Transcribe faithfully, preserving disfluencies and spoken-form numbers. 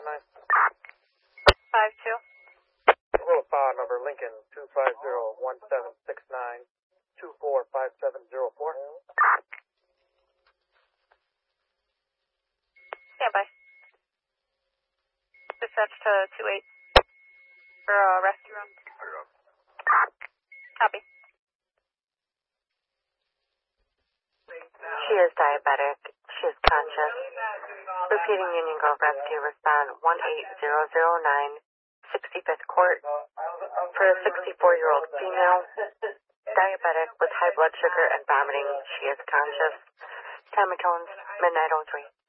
nine. five two. Roll power number Lincoln two five zero one seven six nine two four five seven zero four. Stand by. Dispatch to two eight for a rescue run. Copy. She is diabetic. She is conscious. Repeating Union Grove Rescue, respond one eight zero zero nine, sixty-fifth Court, for a sixty-four-year-old female, diabetic with high blood sugar and vomiting. She is conscious. Time of tones, midnight oh three.